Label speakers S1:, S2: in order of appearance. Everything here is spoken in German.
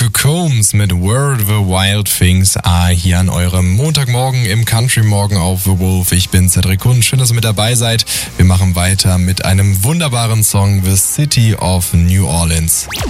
S1: Luke Combs mit Where the Wild Things Are hier an eurem Montagmorgen im Country Morgen auf The Wolf. Ich bin Cedric Hund, schön, dass ihr mit dabei seid. Wir machen weiter mit einem wunderbaren Song, The City of New Orleans.